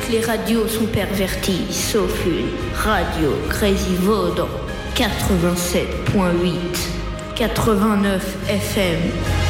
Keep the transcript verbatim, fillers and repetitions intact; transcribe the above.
toutes les radios sont perverties, sauf une. Radio Crazy Vaudre, quatre-vingt-sept point huit, quatre-vingt-neuf F M.